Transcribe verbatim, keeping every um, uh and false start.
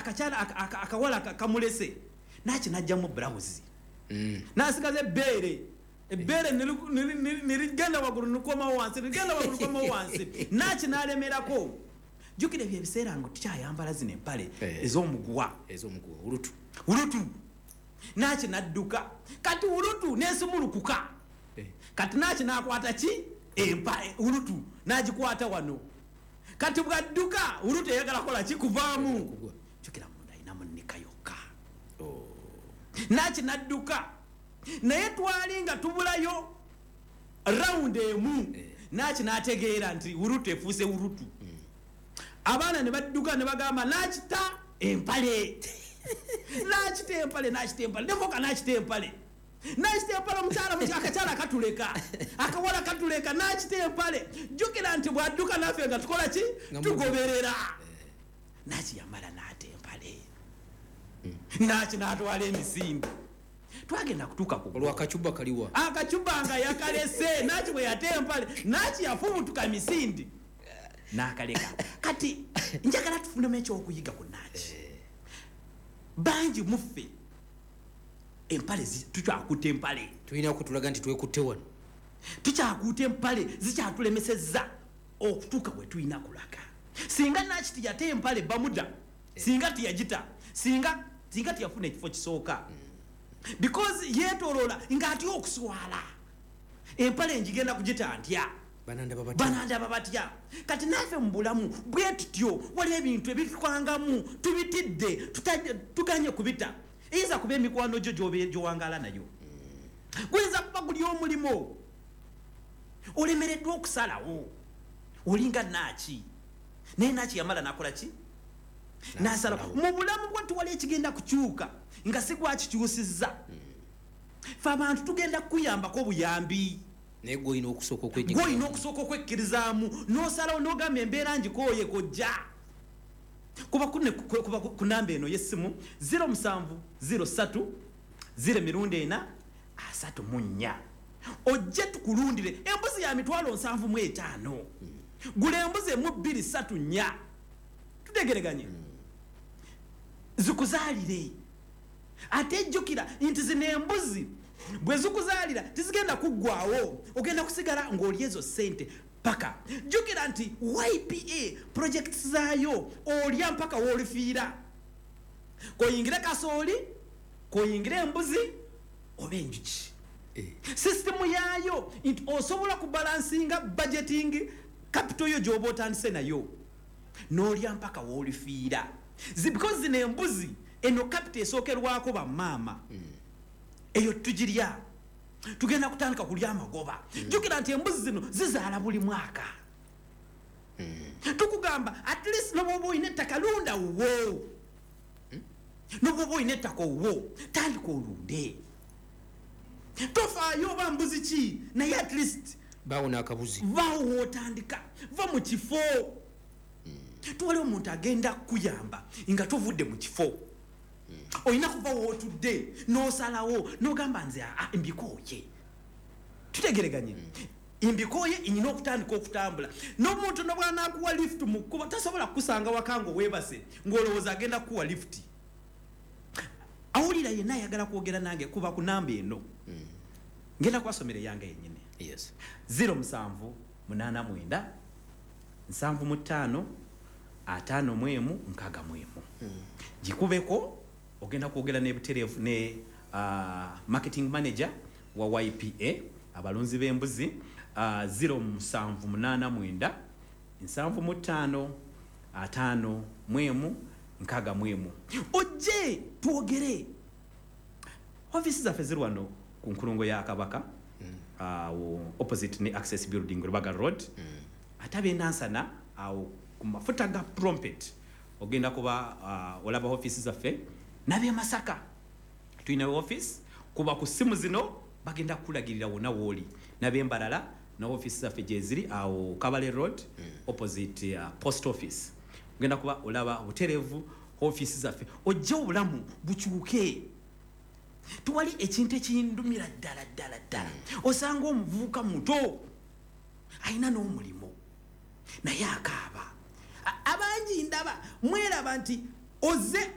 akachala akawala kamulese nachi najjamu blouse mm. nasigaze bere ebere niligenda waguru nukoma wansi niligenda waguru nukoma wansi nachi nalemerako jukire bye biseera ngo tukyayambala zine empale eh. ez'omugwa ez'omugwa urutu urutu nachi nadduka kati urutu nesumulukuka eh. kati nachi nakwata ki empa urutu najikwata wano kati bwadduka urutu yagala kola ki kuvaamu jukira munda ina munnika yokka oh. nachi nadduka naye twalinga tubulayo round emu eh. nachi nategeera nti urutu efuuse urutu mm. abana ne badduka ne bagamba nachita empale nachita empale nachita empale nemoka nachita empale nachita empale omukyala mu akachala katuleka akawala katuleka nachita empale jukira nti bwadduka naffe nga tukola ki tugoberera nachi yamala nate empale nachi natwala emisinde twagenda kutuka ku olwakacuba kaliwa akacuba nga yakalese nachi bwe yate empale nachi yafubutuka misindi nakaleka kati njagala tufune mecho okuyiga ku nachi banji muffe empale tukyakute empale tulina okutulaga nti twekutte wano tukyakute empale zikyatulemesezza okutuuka bwe tulina kulaga singa nachi tiyate empale bamuda singa tiyagita singa singa tiyafuna ekifo kisooka because yetolola ng'atya okuswala empale njigenda kugita ntya bananda babatya bananda babatya kati naffe mu bulamu bwe tutyo wali ebintu ebitwangamu tubitidde tuganye kubita iza kuba emikwano gyo gyowangala nayo gweza kuba guli omulimo olemereddwa okusalawo olinga nachi naye nachi yamala nakola ki nasalawo mu bulamu bwattu wali ekigenda kukyuka nga sigwa kikyusizza fe abantu tugenda kuyambako buyambi naye gwoyina okusooka okwenyigira gwoyina okusooka okwekkirizaamu n'osalawo n'ogamba embeera ngikooye kojja kuba kuba ku namba eno y'essimu zero seven zero three zero mirundi ena asatu mu nnya ojje tukulundire embuzi ya mitwalo nsanvu mu etaano gula embuzi emu bbiri ssatu nnya tutegereganye zikuzaalire ate jjukira nti zino embuzi bwe zikuzaalira tizigenda kuggwawo ogenda kusigala ng'oli ezo ssente paka jjukira nti Y P A projects zaayo olya mpaka w'olifiira koyingire kasooli koyingire embuzi oba enjuki eh. Systemu yaayo nti osobola kubalansinga budgeting capital yo gy'oba otandise nayo n'olya mpaka w'olifiira because zino embuzi eno capital esookerwako bamaama mm. eyo tugirya tugenda kutandika kulya amagoba mm. jukira nti embuzi zino zizaala buli mwaka mm. tukugamba at least noboba oyina ettaka lunda wo mm. noboba oyina ettaka wo tandika olunde tofaayo oba mbuzi ki naye at least bawo n'akabuzi bawo otandika va mu kifo mm. tuwali omuntu agenda kuyamba nga tovudde mu kifo oyina kuva wotudde n'osalawo n'ogamba nze mbikooye tutegereganye mbikooye inyina okutandika okutambula n'omuntu nobwanakuwa lift mu kkuba tasobola kukusanga wakanga weebase ng'olowooza agenda kukuwa lift awulira yenna ayagala kwogera nange kuba ku namba eno ngenda kwasomera yange yennyini yes zero seven munana mwenda nsanvu mu ttaano ataano mu emu nkaaga mu emu gikubeko ogenda kwogera n'ebitereevu ne uh, marketing manager wa Y P A abalunzi b'embuzi uh, zero seven munana mwenda nsanvu mu ttaano ataano mu emu nkaaga mu emu ojje twogere office zaffe ziri wano ku nkulungo ya Kabaka mm. uh, opposite ne Access Building Rubaga Road mm. atabe nansana au ku mafuta ga Prompet ogenda kuba uh, olaba office zaffe nabe Masaka tuyina office kuba ku simu zino bagenda kulagirira wona woli nabe Mbalala na office zaffe jeziri au Kabale Road mm. opposite uh, post office ogenda kuba olaba buterevu office zaffe ojje obulamu bukyuke tuwali ekintu ekindumira ddala ddala ddala osanga omuvubuka muto ayina n'omulimo naye akaaba abangi ndaba mweraba nti oze